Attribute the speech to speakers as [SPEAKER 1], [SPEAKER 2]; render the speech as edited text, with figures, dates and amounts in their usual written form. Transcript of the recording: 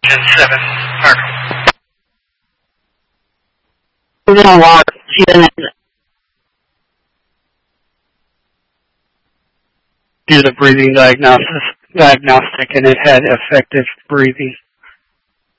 [SPEAKER 1] 10-7, Marco.
[SPEAKER 2] We're going to walk
[SPEAKER 3] did a breathing diagnostic, and it had effective breathing.